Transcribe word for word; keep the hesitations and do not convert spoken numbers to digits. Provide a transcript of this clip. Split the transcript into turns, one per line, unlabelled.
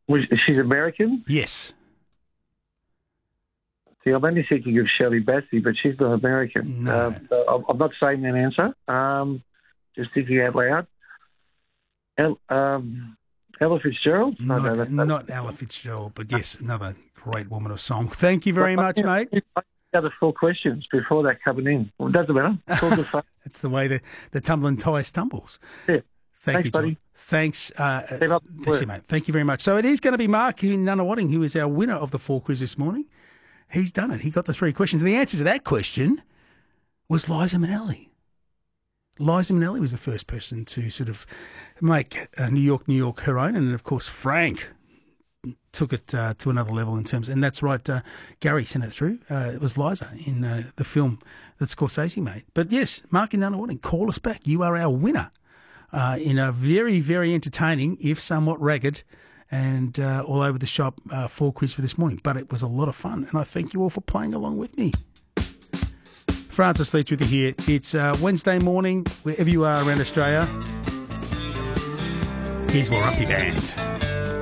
Was, she's American?
Yes.
See, I'm only thinking of Shirley Bassey, but she's not American.
No.
Um, so I'm- I'm not saying that answer. Um, just thinking out loud. El, um, Ella Fitzgerald?
Not,
no, that's,
not Ella Fitzgerald, but yes, another great woman of song. Thank you very much, mate.
The other four questions before that coming in. Well, it doesn't matter. It's all good fun.
That's the way the, the tumbling tie stumbles.
Yeah.
Thank
Thanks,
you, John.
buddy.
Thanks. Uh,
Keep up the
yes,
work.
mate. Thank you very much. So it is going to be Mark in Nunawading, who is our winner of the four quiz this morning. He's done it. He got the three questions. And the answer to that question was Liza Minnelli. Liza Minnelli was the first person to sort of make uh, New York, New York her own. And, of course, Frank took it uh, to another level in terms, and that's right, uh, Gary sent it through. Uh, it was Liza in uh, the film that Scorsese made. But yes, Mark in Nunawading, call us back. You are our winner uh, in a very, very entertaining, if somewhat ragged, and uh, all over the shop uh, four quiz for this morning. But it was a lot of fun, and I thank you all for playing along with me. Francis Leach with you here. It's uh, Wednesday morning, wherever you are around Australia. Here's Warumpi Band.